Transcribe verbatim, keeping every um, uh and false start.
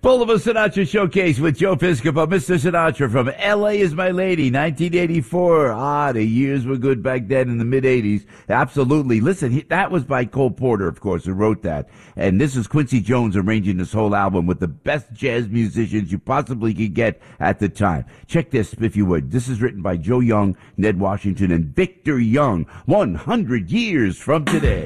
Boulevard Sinatra Showcase with Joe Piscopo. Mister Sinatra from L A is My Lady, nineteen eighty-four. Ah, the years were good back then in the mid-eighties. Absolutely. Listen, he, that was by Cole Porter, of course, who wrote that. And this is Quincy Jones arranging this whole album with the best jazz musicians you possibly could get at the time. Check this, if you would. This is written by Joe Young, Ned Washington, and Victor Young, one hundred years from today.